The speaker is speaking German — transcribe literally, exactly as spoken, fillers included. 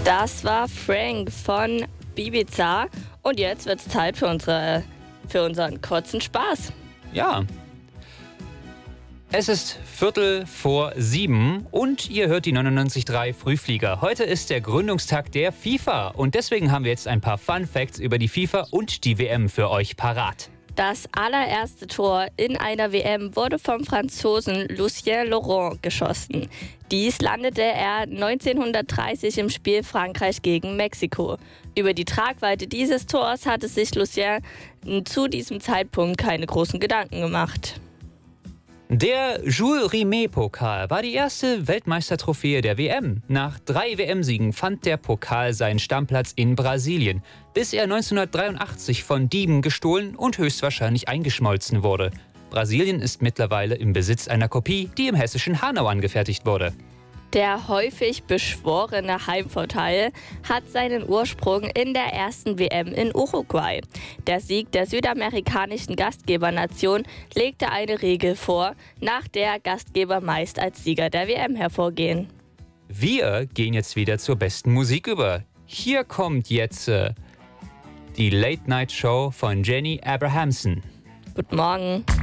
Das war Frank von Ibiza. Und jetzt wird es Zeit für, unsere, für unseren kurzen Spaß. Ja. Es ist Viertel vor sieben und ihr hört die neunundneunzig Komma drei Frühflieger. Heute ist der Gründungstag der FIFA und deswegen haben wir jetzt ein paar Fun Facts über die FIFA und die W M für euch parat. Das allererste Tor in einer W M wurde vom Franzosen Lucien Laurent geschossen. Dies landete er neunzehnhundertdreißig im Spiel Frankreich gegen Mexiko. Über die Tragweite dieses Tors hatte sich Lucien zu diesem Zeitpunkt keine großen Gedanken gemacht. Der Jules Rimet-Pokal war die erste Weltmeistertrophäe der W M. Nach drei W M-Siegen fand der Pokal seinen Stammplatz in Brasilien, bis er neunzehnhundertdreiundachtzig von Dieben gestohlen und höchstwahrscheinlich eingeschmolzen wurde. Brasilien ist mittlerweile im Besitz einer Kopie, die im hessischen Hanau angefertigt wurde. Der häufig beschworene Heimvorteil hat seinen Ursprung in der ersten W M in Uruguay. Der Sieg der südamerikanischen Gastgebernation legte eine Regel vor, nach der Gastgeber meist als Sieger der W M hervorgehen. Wir gehen jetzt wieder zur besten Musik über. Hier kommt jetzt äh, die Late Night Show von Jenny Abrahamson. Guten Morgen.